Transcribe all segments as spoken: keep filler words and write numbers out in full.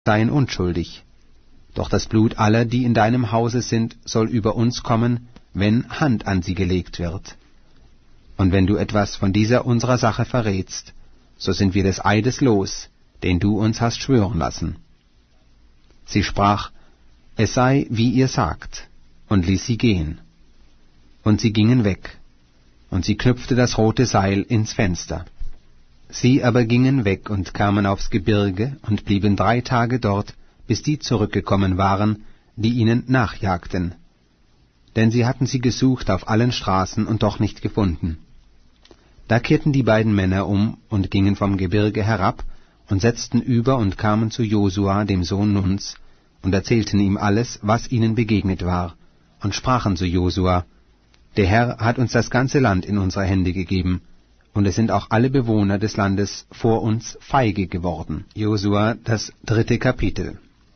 seien unschuldig. Doch das Blut aller, die in deinem Hause sind, soll über uns kommen, wenn Hand an sie gelegt wird. Und wenn du etwas von dieser unserer Sache verrätst, so sind wir des Eides los, den du uns hast schwören lassen. Sie sprach, es sei, wie ihr sagt, und ließ sie gehen. Und sie gingen weg, und sie knüpfte das rote Seil ins Fenster. Sie aber gingen weg und kamen aufs Gebirge und blieben drei Tage dort, bis die zurückgekommen waren, die ihnen nachjagten. Denn sie hatten sie gesucht auf allen Straßen und doch nicht gefunden. Da kehrten die beiden Männer um und gingen vom Gebirge herab und setzten über und kamen zu Josua, dem Sohn Nuns, und erzählten ihm alles, was ihnen begegnet war, und sprachen zu Josua, der Herr hat uns das ganze Land in unsere Hände gegeben, und es sind auch alle Bewohner des Landes vor uns feige geworden. Josua, das dritte Kapitel.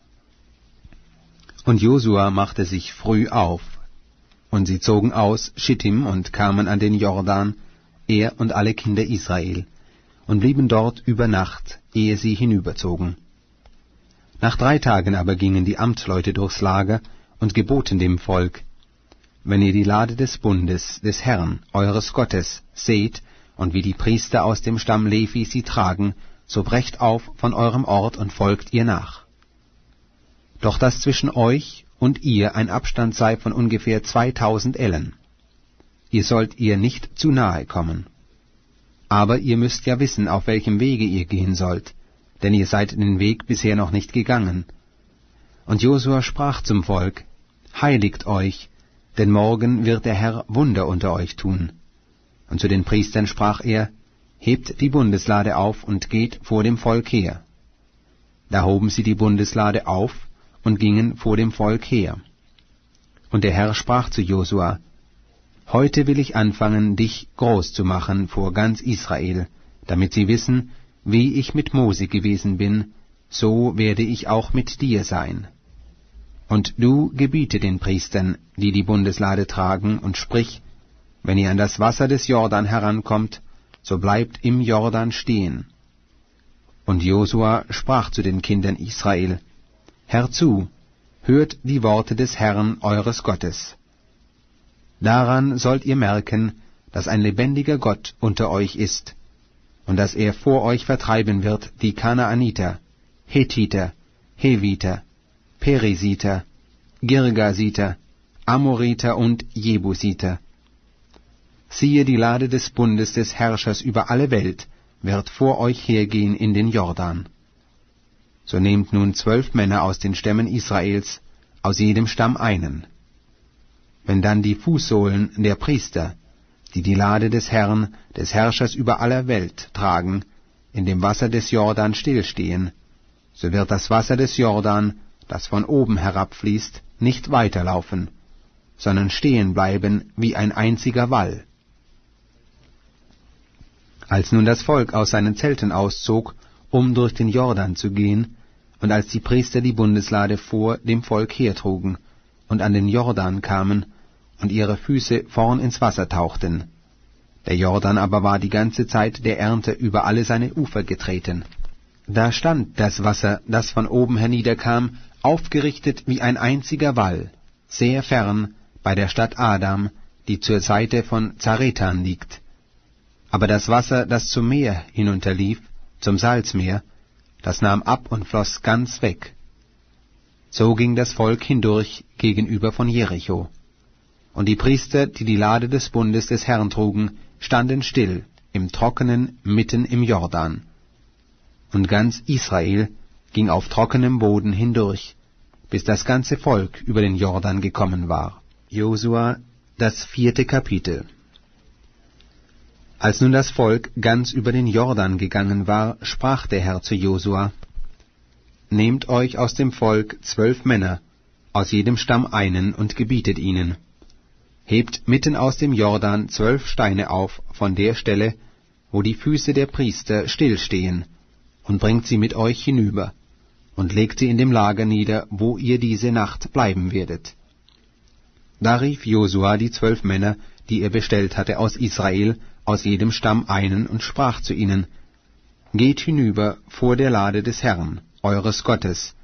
Und Josua machte sich früh auf, und sie zogen aus Schittim und kamen an den Jordan, er und alle Kinder Israel, und blieben dort über Nacht, ehe sie hinüberzogen. Nach drei Tagen aber gingen die Amtsleute durchs Lager und geboten dem Volk, wenn ihr die Lade des Bundes des Herrn, eures Gottes, seht, und wie die Priester aus dem Stamm Levi sie tragen, so brecht auf von eurem Ort und folgt ihr nach. Doch dass zwischen euch und ihr ein Abstand sei von ungefähr zweitausend Ellen. Ihr sollt ihr nicht zu nahe kommen. Aber ihr müsst ja wissen, auf welchem Wege ihr gehen sollt, denn ihr seid den Weg bisher noch nicht gegangen. Und Josua sprach zum Volk, heiligt euch, denn morgen wird der Herr Wunder unter euch tun. Und zu den Priestern sprach er, hebt die Bundeslade auf und geht vor dem Volk her. Da hoben sie die Bundeslade auf und gingen vor dem Volk her. Und der Herr sprach zu Josua, heute will ich anfangen, dich groß zu machen vor ganz Israel, damit sie wissen, wie ich mit Mose gewesen bin, so werde ich auch mit dir sein. Und du gebiete den Priestern, die die Bundeslade tragen, und sprich, wenn ihr an das Wasser des Jordan herankommt, so bleibt im Jordan stehen. Und Josua sprach zu den Kindern Israel, Herzu, hört die Worte des Herrn eures Gottes. Daran sollt ihr merken, dass ein lebendiger Gott unter euch ist, und dass er vor euch vertreiben wird die Kanaaniter, Hethiter, Heviter, Perisiter, Girgasiter, Amoriter und Jebusiter. Siehe, die Lade des Bundes des Herrschers über alle Welt wird vor euch hergehen in den Jordan. So nehmt nun zwölf Männer aus den Stämmen Israels, aus jedem Stamm einen. Wenn dann die Fußsohlen der Priester, die die Lade des Herrn, des Herrschers über aller Welt tragen, in dem Wasser des Jordan stillstehen, so wird das Wasser des Jordan, das von oben herabfließt, nicht weiterlaufen, sondern stehen bleiben wie ein einziger Wall. Als nun das Volk aus seinen Zelten auszog, um durch den Jordan zu gehen, und als die Priester die Bundeslade vor dem Volk hertrugen und an den Jordan kamen und ihre Füße vorn ins Wasser tauchten, der Jordan aber war die ganze Zeit der Ernte über alle seine Ufer getreten. Da stand das Wasser, das von oben herniederkam, aufgerichtet wie ein einziger Wall, sehr fern bei der Stadt Adam, die zur Seite von Zaretan liegt. Aber das Wasser, das zum Meer hinunterlief, zum Salzmeer, das nahm ab und floss ganz weg. So ging das Volk hindurch gegenüber von Jericho. Und die Priester, die die Lade des Bundes des Herrn trugen, standen still, im Trockenen mitten im Jordan. Und ganz Israel ging auf trockenem Boden hindurch, bis das ganze Volk über den Jordan gekommen war. Josua, das vierte Kapitel. Als nun das Volk ganz über den Jordan gegangen war, sprach der Herr zu Josua, nehmt euch aus dem Volk zwölf Männer, aus jedem Stamm einen, und gebietet ihnen. Hebt mitten aus dem Jordan zwölf Steine auf von der Stelle, wo die Füße der Priester stillstehen, und bringt sie mit euch hinüber, und legt sie in dem Lager nieder, wo ihr diese Nacht bleiben werdet. Da rief Josua die zwölf Männer, die er bestellt hatte aus Israel, aus jedem Stamm einen, und sprach zu ihnen, Geht hinüber vor der Lade des Herrn, eures Gottes,